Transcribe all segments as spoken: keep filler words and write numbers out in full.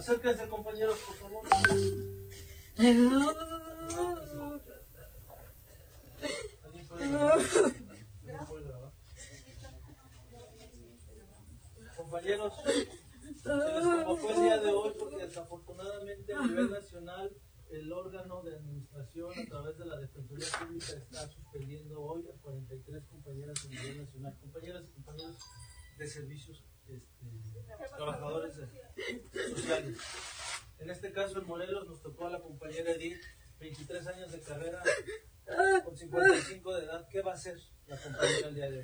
Acérquense, compañeros, por favor. Compañeros, se les convocó el día de hoy porque desafortunadamente a nivel nacional el órgano de administración a través de la Defensoría Pública está suspendiendo hoy a cuarenta y tres compañeras a nivel nacional, compañeras y compañeros de servicios, este, trabajadores de, sociales. En este caso en Morelos nos tocó a la compañera Edith, veintitrés años de carrera, con cincuenta y cinco de edad. ¿Qué va a hacer la compañera el día de hoy?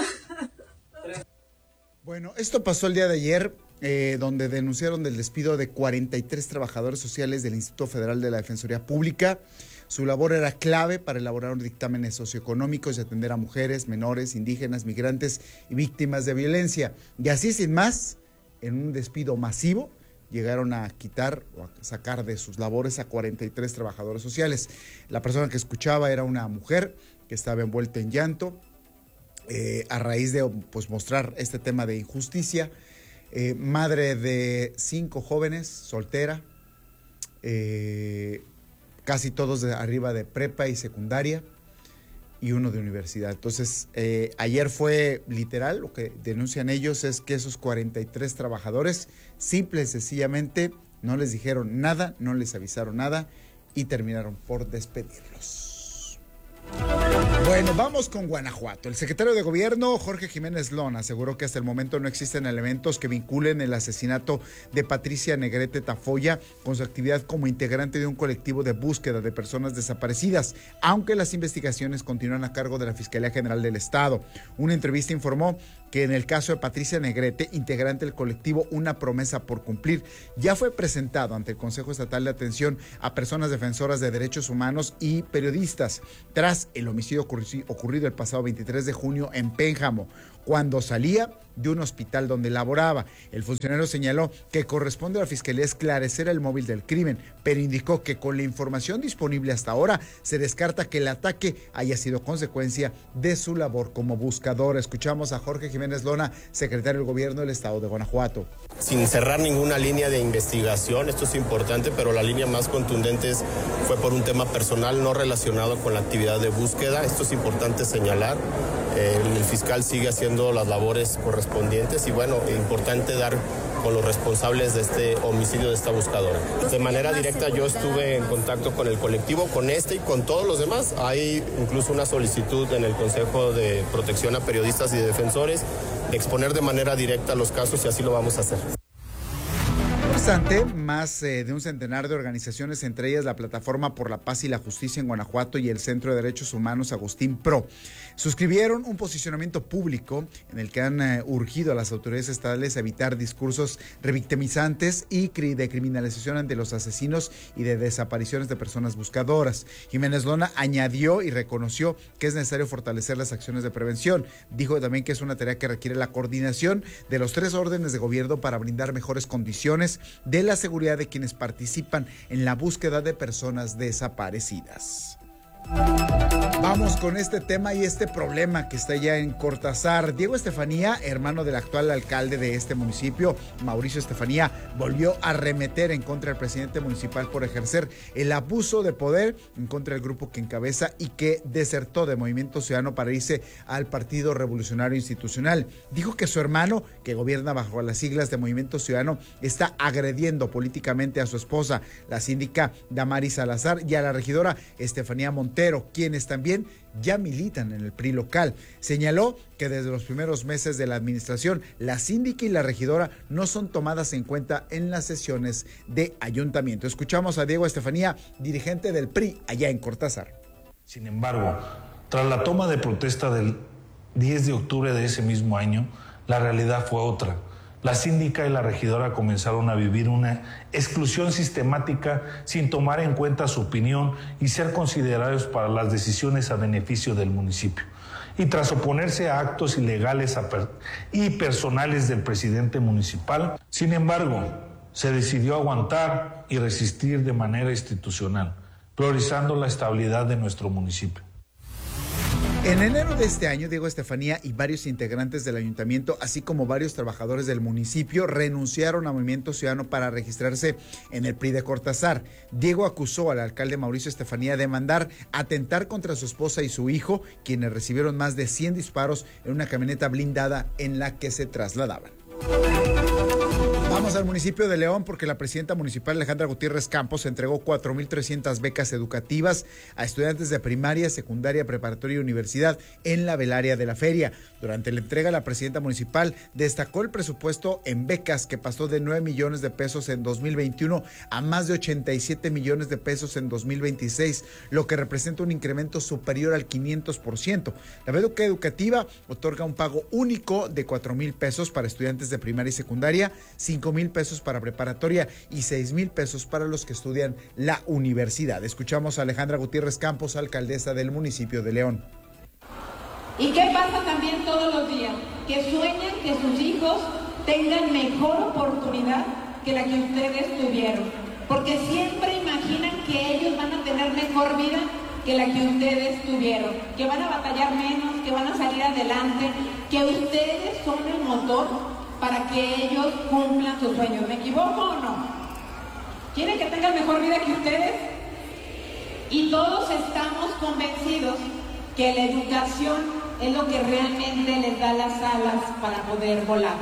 Tres. Bueno, esto pasó el día de ayer, eh, donde denunciaron del despido de cuarenta y tres trabajadores sociales del Instituto Federal de la Defensoría Pública. Su labor era clave para elaborar dictámenes socioeconómicos y atender a mujeres, menores, indígenas, migrantes y víctimas de violencia. Y así, sin más, en un despido masivo, llegaron a quitar o a sacar de sus labores a cuarenta y tres trabajadores sociales. La persona que escuchaba era una mujer que estaba envuelta en llanto, eh, a raíz de pues, mostrar este tema de injusticia, eh, madre de cinco jóvenes, soltera, eh, casi todos de arriba de prepa y secundaria, y uno de universidad. Entonces, eh, ayer fue literal, lo que denuncian ellos es que esos cuarenta y tres trabajadores, simple y sencillamente, no les dijeron nada, no les avisaron nada, y terminaron por despedirlos. Bueno, vamos con Guanajuato. El secretario de Gobierno, Jorge Jiménez Lona, aseguró que hasta el momento no existen elementos que vinculen el asesinato de Patricia Negrete Tafoya con su actividad como integrante de un colectivo de búsqueda de personas desaparecidas, aunque las investigaciones continúan a cargo de la Fiscalía General del Estado. Una entrevista informó que en el caso de Patricia Negrete, integrante del colectivo Una Promesa por Cumplir, ya fue presentado ante el Consejo Estatal de Atención a Personas Defensoras de Derechos Humanos y periodistas, tras el homicidio ocurrido el pasado veintitrés de junio en Pénjamo, cuando salía de un hospital donde laboraba. El funcionario señaló que corresponde a la Fiscalía esclarecer el móvil del crimen, pero indicó que con la información disponible hasta ahora se descarta que el ataque haya sido consecuencia de su labor como buscador. Escuchamos a Jorge Jiménez Lona, secretario del Gobierno del Estado de Guanajuato. Sin cerrar ninguna línea de investigación, esto es importante, pero la línea más contundente fue por un tema personal no relacionado con la actividad de búsqueda. Esto es importante señalar. El fiscal sigue haciendo las labores correspondientes y bueno, es importante dar con los responsables de este homicidio de esta buscadora. De manera directa yo estuve en contacto con el colectivo, con este y con todos los demás. Hay incluso una solicitud en el Consejo de Protección a Periodistas y Defensores de exponer de manera directa los casos y así lo vamos a hacer. Más eh, de un centenar de organizaciones, entre ellas la Plataforma por la Paz y la Justicia en Guanajuato y el Centro de Derechos Humanos Agustín Pro, suscribieron un posicionamiento público en el que han eh, urgido a las autoridades estatales a evitar discursos revictimizantes y cri- de criminalización ante los asesinos y de desapariciones de personas buscadoras. Jiménez Lona añadió y reconoció que es necesario fortalecer las acciones de prevención. Dijo también que es una tarea que requiere la coordinación de los tres órdenes de gobierno para brindar mejores condiciones de la seguridad de quienes participan en la búsqueda de personas desaparecidas. Vamos con este tema y este problema que está ya en Cortázar. Diego Estefanía, hermano del actual alcalde de este municipio, Mauricio Estefanía, volvió a arremeter en contra del presidente municipal por ejercer el abuso de poder en contra del grupo que encabeza y que desertó de Movimiento Ciudadano para irse al Partido Revolucionario Institucional. Dijo que su hermano, que gobierna bajo las siglas de Movimiento Ciudadano, está agrediendo políticamente a su esposa, la síndica Damaris Salazar, y a la regidora Estefanía Montero, quienes también ya militan en el P R I local. Señaló que desde los primeros meses de la administración, la síndica y la regidora no son tomadas en cuenta en las sesiones de ayuntamiento. Escuchamos a Diego Estefanía, dirigente del P R I allá en Cortázar. Sin embargo, tras la toma de protesta del diez de octubre de ese mismo año, la realidad fue otra. La síndica y la regidora comenzaron a vivir una exclusión sistemática sin tomar en cuenta su opinión y ser considerados para las decisiones a beneficio del municipio. Y tras oponerse a actos ilegales y personales del presidente municipal, sin embargo, se decidió aguantar y resistir de manera institucional, priorizando la estabilidad de nuestro municipio. En enero de este año, Diego Estefanía y varios integrantes del ayuntamiento, así como varios trabajadores del municipio, renunciaron a Movimiento Ciudadano para registrarse en el P R I de Cortázar. Diego acusó al alcalde Mauricio Estefanía de mandar atentar contra su esposa y su hijo, quienes recibieron más de cien disparos en una camioneta blindada en la que se trasladaban. Vamos al municipio de León porque la presidenta municipal Alejandra Gutiérrez Campos entregó cuatro mil trescientas becas educativas a estudiantes de primaria, secundaria, preparatoria y universidad en la velaria de la feria. Durante la entrega, la presidenta municipal destacó el presupuesto en becas que pasó de nueve millones de pesos en dos mil veintiuno a más de ochenta y siete millones de pesos en dos mil veintiséis, lo que representa un incremento superior al quinientos por ciento. La beca educativa otorga un pago único de cuatro mil pesos para estudiantes de primaria y secundaria, cinco mil pesos para preparatoria y seis mil pesos para los que estudian la universidad. Escuchamos a Alejandra Gutiérrez Campos, alcaldesa del municipio de León. ¿Y qué pasa también todos los días? Que sueñan que sus hijos tengan mejor oportunidad que la que ustedes tuvieron, porque siempre imaginan que ellos van a tener mejor vida que la que ustedes tuvieron, que van a batallar menos, que van a salir adelante, que ustedes son el motor para que ellos cumplan sus sueños. ¿Me equivoco o no? ¿Quieren que tengan mejor vida que ustedes? Y todos estamos convencidos que la educación es lo que realmente les da las alas para poder volar.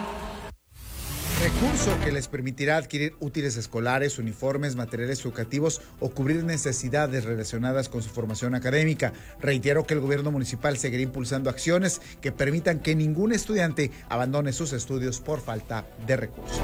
Recurso que les permitirá adquirir útiles escolares, uniformes, materiales educativos o cubrir necesidades relacionadas con su formación académica. Reitero que el gobierno municipal seguirá impulsando acciones que permitan que ningún estudiante abandone sus estudios por falta de recursos.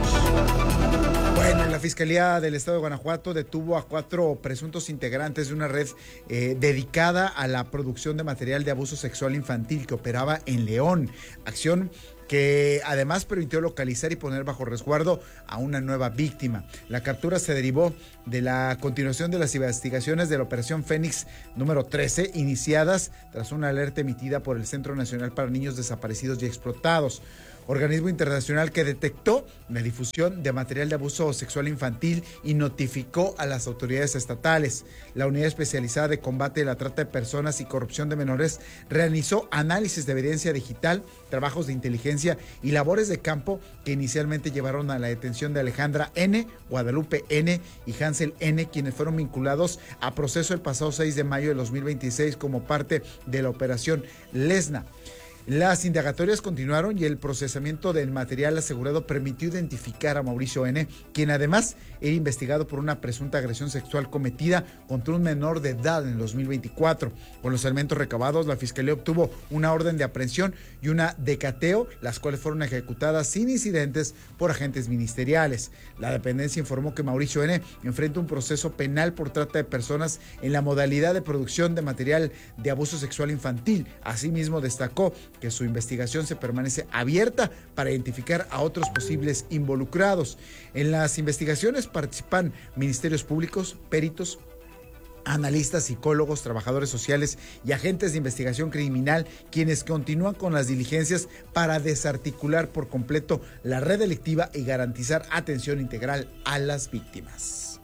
Bueno, la Fiscalía del Estado de Guanajuato detuvo a cuatro presuntos integrantes de una red eh, dedicada a la producción de material de abuso sexual infantil que operaba en León. Acción que además permitió localizar y poner bajo resguardo a una nueva víctima. La captura se derivó de la continuación de las investigaciones de la Operación Fénix número trece, iniciadas tras una alerta emitida por el Centro Nacional para Niños Desaparecidos y Explotados, organismo internacional que detectó la difusión de material de abuso sexual infantil y notificó a las autoridades estatales. La Unidad Especializada de Combate a la Trata de Personas y Corrupción de Menores realizó análisis de evidencia digital, trabajos de inteligencia y labores de campo que inicialmente llevaron a la detención de Alejandra N., Guadalupe N. y Hansel N., quienes fueron vinculados a proceso el pasado seis de mayo de dos mil veintiséis como parte de la Operación Lesna. Las indagatorias continuaron y el procesamiento del material asegurado permitió identificar a Mauricio N., quien además era investigado por una presunta agresión sexual cometida contra un menor de edad en dos mil veinticuatro. Con los elementos recabados, la Fiscalía obtuvo una orden de aprehensión y una de cateo, las cuales fueron ejecutadas sin incidentes por agentes ministeriales. La dependencia informó que Mauricio N. enfrenta un proceso penal por trata de personas en la modalidad de producción de material de abuso sexual infantil. Asimismo, destacó que su investigación se permanece abierta para identificar a otros posibles involucrados. En las investigaciones participan ministerios públicos, peritos, analistas, psicólogos, trabajadores sociales y agentes de investigación criminal, quienes continúan con las diligencias para desarticular por completo la red delictiva y garantizar atención integral a las víctimas.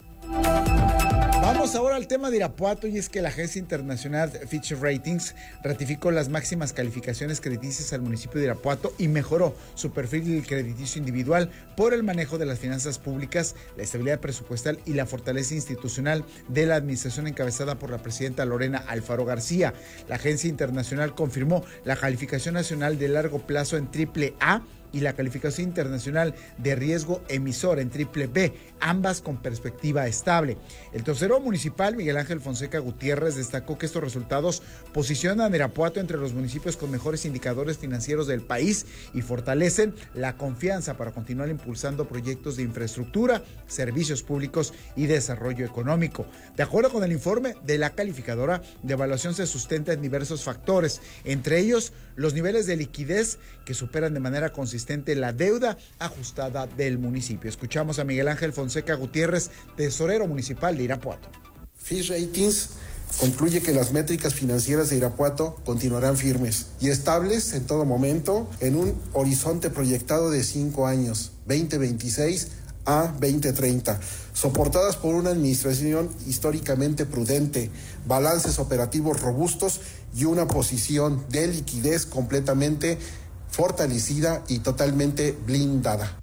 Vamos ahora al tema de Irapuato, y es que la agencia internacional Fitch Ratings ratificó las máximas calificaciones crediticias al municipio de Irapuato y mejoró su perfil crediticio individual por el manejo de las finanzas públicas, la estabilidad presupuestal y la fortaleza institucional de la administración encabezada por la presidenta Lorena Alfaro García. La agencia internacional confirmó la calificación nacional de largo plazo en triple A y la calificación internacional de riesgo emisor en triple B, ambas con perspectiva estable. El tesorero municipal, Miguel Ángel Fonseca Gutiérrez, destacó que estos resultados posicionan a Irapuato entre los municipios con mejores indicadores financieros del país y fortalecen la confianza para continuar impulsando proyectos de infraestructura, servicios públicos y desarrollo económico. De acuerdo con el informe de la calificadora de evaluación, se sustenta en diversos factores, entre ellos los niveles de liquidez que superan de manera consistente la deuda ajustada del municipio. Escuchamos a Miguel Ángel Fonseca Gutiérrez, tesorero municipal de Irapuato. Fitch Ratings concluye que las métricas financieras de Irapuato continuarán firmes y estables en todo momento en un horizonte proyectado de cinco años, veinte veintiséis a veinte treinta, soportadas por una administración históricamente prudente, balances operativos robustos y una posición de liquidez completamente fortalecida y totalmente blindada.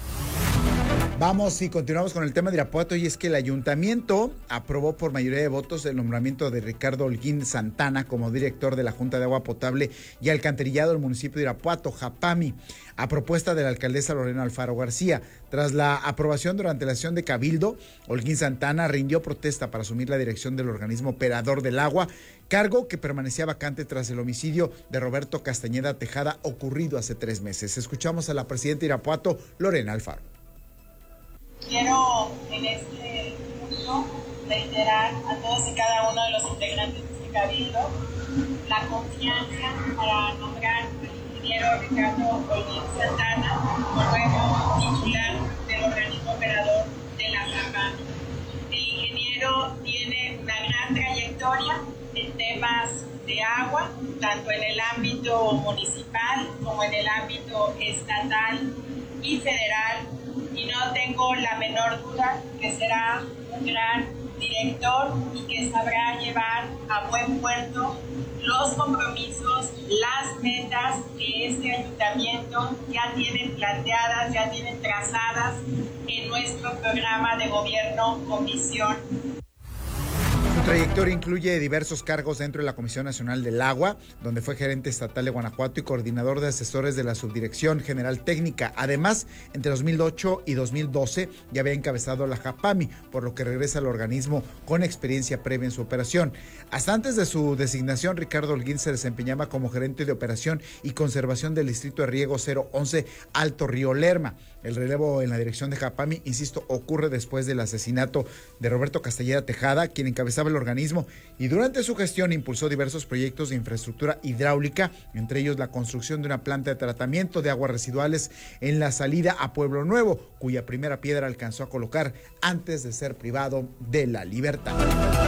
Vamos y continuamos con el tema de Irapuato, y es que el ayuntamiento aprobó por mayoría de votos el nombramiento de Ricardo Holguín Santana como director de la Junta de Agua Potable y Alcantarillado del municipio de Irapuato, Japami, a propuesta de la alcaldesa Lorena Alfaro García. Tras la aprobación durante la sesión de Cabildo, Holguín Santana rindió protesta para asumir la dirección del organismo operador del agua, cargo que permanecía vacante tras el homicidio de Roberto Castañeda Tejada ocurrido hace tres meses. Escuchamos a la presidenta de Irapuato, Lorena Alfaro. Quiero en este punto reiterar a todos y cada uno de los integrantes de este cabildo la confianza para nombrar al ingeniero Ricardo Holguín Santana como nuevo titular del organismo operador de la Japami. El ingeniero tiene una gran trayectoria en temas de agua, tanto en el ámbito municipal como en el ámbito estatal y federal, y no tengo la menor duda que será un gran director y que sabrá llevar a buen puerto los compromisos, las metas que este ayuntamiento ya tiene planteadas, ya tiene trazadas en nuestro programa de gobierno con visión. Su trayectoria incluye diversos cargos dentro de la Comisión Nacional del Agua, donde fue gerente estatal de Guanajuato y coordinador de asesores de la Subdirección General Técnica. Además, entre dos mil ocho y dos mil doce ya había encabezado la Japami, por lo que regresa al organismo con experiencia previa en su operación. Hasta antes de su designación, Ricardo Holguín se desempeñaba como gerente de operación y conservación del Distrito de Riego cero once Alto Río Lerma. El relevo en la dirección de Japami, insisto, ocurre después del asesinato de Roberto Castañeda Tejada, quien encabezaba el organismo, y durante su gestión impulsó diversos proyectos de infraestructura hidráulica, entre ellos la construcción de una planta de tratamiento de aguas residuales en la salida a Pueblo Nuevo, cuya primera piedra alcanzó a colocar antes de ser privado de la libertad.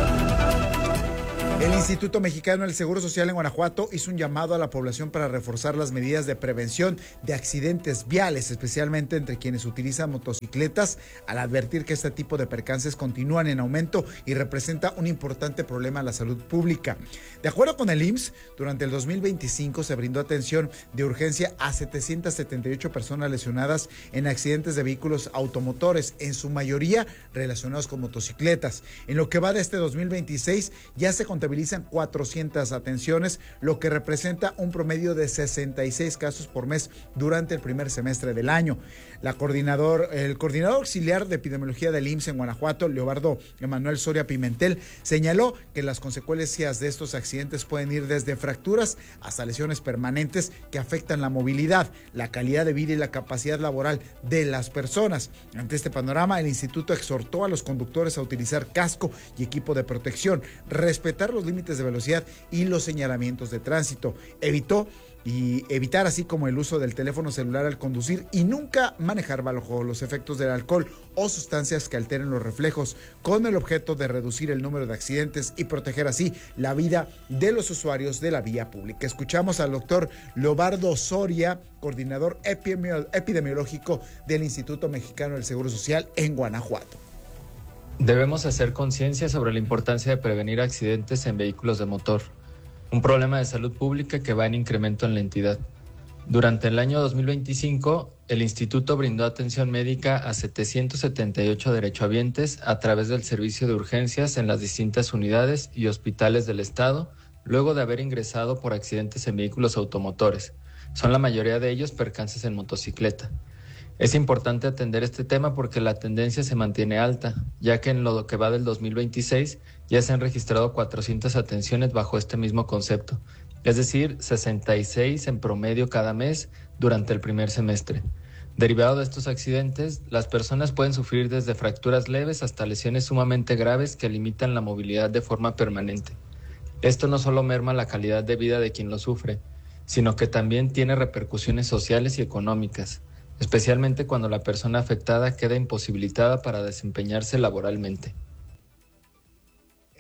El Instituto Mexicano del Seguro Social en Guanajuato hizo un llamado a la población para reforzar las medidas de prevención de accidentes viales, especialmente entre quienes utilizan motocicletas, al advertir que este tipo de percances continúan en aumento y representa un importante problema a la salud pública. De acuerdo con el I M S S, durante el dos mil veinticinco se brindó atención de urgencia a setecientas setenta y ocho personas lesionadas en accidentes de vehículos automotores, en su mayoría relacionados con motocicletas. En lo que va de este dos mil veintiséis, ya se contabilizan cuatrocientas atenciones, lo que representa un promedio de sesenta y seis casos por mes durante el primer semestre del año. La coordinador, el coordinador auxiliar de epidemiología del I M S S en Guanajuato, Leobardo Emanuel Soria Pimentel, señaló que las consecuencias de estos accidentes pueden ir desde fracturas hasta lesiones permanentes que afectan la movilidad, la calidad de vida y la capacidad laboral de las personas. Ante este panorama, el instituto exhortó a los conductores a utilizar casco y equipo de protección, respetar los límites de velocidad y los señalamientos de tránsito. Evitó y evitar así como el uso del teléfono celular al conducir y nunca manejar bajo los efectos del alcohol o sustancias que alteren los reflejos, con el objeto de reducir el número de accidentes y proteger así la vida de los usuarios de la vía pública. Escuchamos al doctor Leobardo Soria, coordinador epidemiológico del Instituto Mexicano del Seguro Social en Guanajuato. Debemos hacer conciencia sobre la importancia de prevenir accidentes en vehículos de motor, un problema de salud pública que va en incremento en la entidad. Durante el año dos mil veinticinco, el instituto brindó atención médica a setecientos setenta y ocho derechohabientes a través del servicio de urgencias en las distintas unidades y hospitales del estado, luego de haber ingresado por accidentes en vehículos automotores. Son la mayoría de ellos percances en motocicleta. Es importante atender este tema porque la tendencia se mantiene alta, ya que en lo que va del dos mil veintiséis ya se han registrado cuatrocientas atenciones bajo este mismo concepto, es decir, sesenta y seis en promedio cada mes durante el primer semestre. Derivado de estos accidentes, las personas pueden sufrir desde fracturas leves hasta lesiones sumamente graves que limitan la movilidad de forma permanente. Esto no solo merma la calidad de vida de quien lo sufre, sino que también tiene repercusiones sociales y económicas, especialmente cuando la persona afectada queda imposibilitada para desempeñarse laboralmente. En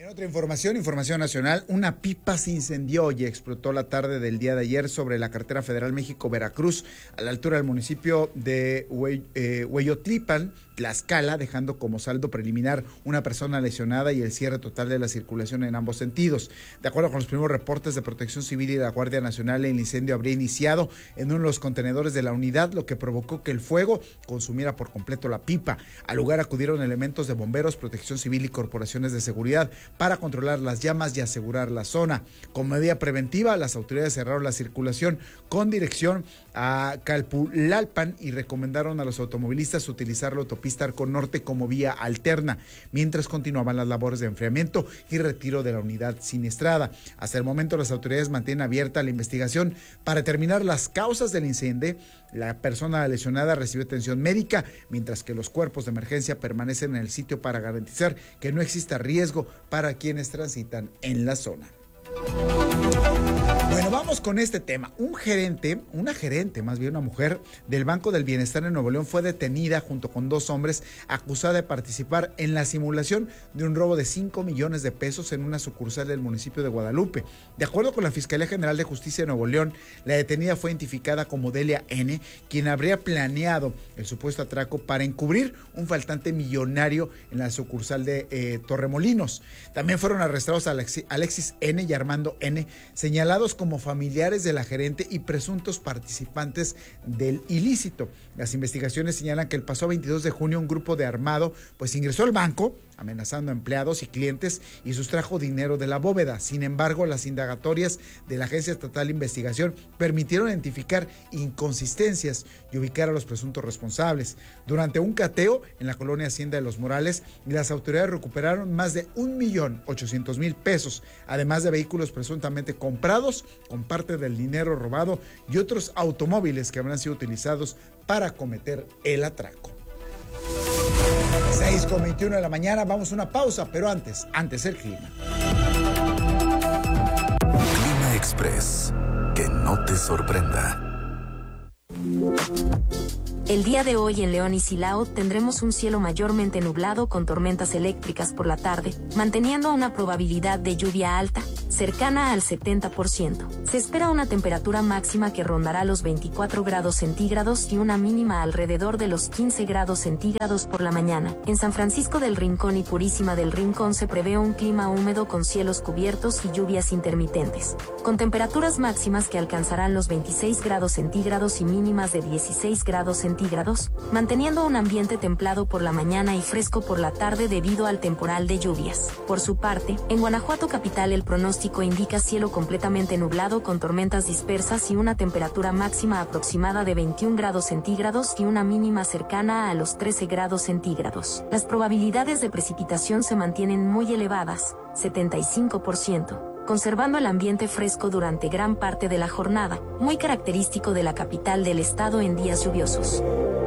En otra información, información nacional, una pipa se incendió y explotó la tarde del día de ayer sobre la carretera federal México-Veracruz, a la altura del municipio de Hue- eh, Hueyotlipan, Tlaxcala, dejando como saldo preliminar una persona lesionada y el cierre total de la circulación en ambos sentidos. De acuerdo con los primeros reportes de Protección Civil y de la Guardia Nacional, el incendio habría iniciado en uno de los contenedores de la unidad, lo que provocó que el fuego consumiera por completo la pipa. Al lugar acudieron elementos de bomberos, Protección Civil y corporaciones de seguridad para controlar las llamas y asegurar la zona. Como medida preventiva, las autoridades cerraron la circulación con dirección a Calpulalpan y recomendaron a los automovilistas utilizar la autopista Arco Norte como vía alterna, mientras continuaban las labores de enfriamiento y retiro de la unidad siniestrada. Hasta el momento, las autoridades mantienen abierta la investigación para determinar las causas del incendio. La persona lesionada recibió atención médica, mientras que los cuerpos de emergencia permanecen en el sitio para garantizar que no exista riesgo para quienes transitan en la zona. Bueno, vamos con este tema. Un gerente, una gerente, más bien una mujer del Banco del Bienestar en Nuevo León fue detenida junto con dos hombres acusada de participar en la simulación de un robo de cinco millones de pesos en una sucursal del municipio de Guadalupe. De acuerdo con la Fiscalía General de Justicia de Nuevo León, la detenida fue identificada como Delia N., quien habría planeado el supuesto atraco para encubrir un faltante millonario en la sucursal de eh, Torremolinos. También fueron arrestados Alexi, Alexis N. y Armando N., señalados como familiares de la gerente y presuntos participantes del ilícito. Las investigaciones señalan que el pasado veintidós de junio un grupo de armado pues ingresó al banco amenazando a empleados y clientes y sustrajo dinero de la bóveda. Sin embargo, las indagatorias de la Agencia Estatal de Investigación permitieron identificar inconsistencias y ubicar a los presuntos responsables. Durante un cateo en la colonia Hacienda de los Morales, las autoridades recuperaron más de un millón ochocientos mil pesos, además de vehículos presuntamente comprados con parte del dinero robado y otros automóviles que habrán sido utilizados para cometer el atraco. seis con veintiuno de la mañana, vamos a una pausa, pero antes, antes el clima. Clima Express, que no te sorprenda. El día de hoy en León y Silao tendremos un cielo mayormente nublado con tormentas eléctricas por la tarde, manteniendo una probabilidad de lluvia alta, cercana al setenta por ciento. Se espera una temperatura máxima que rondará los veinticuatro grados centígrados y una mínima alrededor de los quince grados centígrados por la mañana. En San Francisco del Rincón y Purísima del Rincón se prevé un clima húmedo con cielos cubiertos y lluvias intermitentes, con temperaturas máximas que alcanzarán los veintiséis grados centígrados y mínimas de dieciséis grados centígrados, manteniendo un ambiente templado por la mañana y fresco por la tarde debido al temporal de lluvias. Por su parte, en Guanajuato capital el pronóstico indica cielo completamente nublado con tormentas dispersas y una temperatura máxima aproximada de veintiún grados centígrados y una mínima cercana a los trece grados centígrados. Las probabilidades de precipitación se mantienen muy elevadas, setenta y cinco por ciento. Conservando el ambiente fresco durante gran parte de la jornada, muy característico de la capital del estado en días lluviosos.